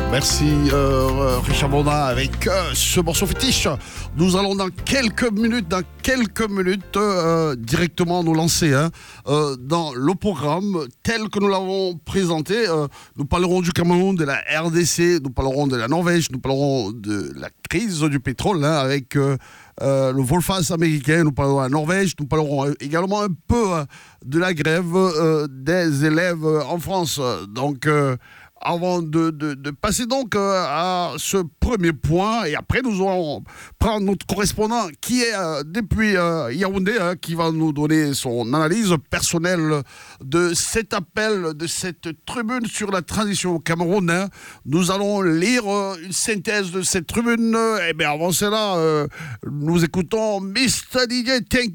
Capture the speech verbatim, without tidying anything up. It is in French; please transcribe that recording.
Merci euh, Richard Baudin avec euh, ce morceau fétiche. Nous allons dans quelques minutes, dans quelques minutes euh, directement nous lancer hein, euh, dans le programme tel que nous l'avons présenté. Euh, nous parlerons du Cameroun, de la R D C, nous parlerons de la Norvège, nous parlerons de la crise du pétrole hein, avec euh, euh, le Volfas américain, nous parlerons de la Norvège, nous parlerons également un peu euh, de la grève euh, des élèves en France. Donc euh, Avant de, de, de passer donc euh, à ce premier point, et après nous allons prendre notre correspondant qui est euh, depuis euh, Yaoundé, hein, qui va nous donner son analyse personnelle de cet appel, de cette tribune sur la transition au Cameroun. Hein. Nous allons lire euh, une synthèse de cette tribune. Et bien avant cela, euh, nous écoutons mister D J Thank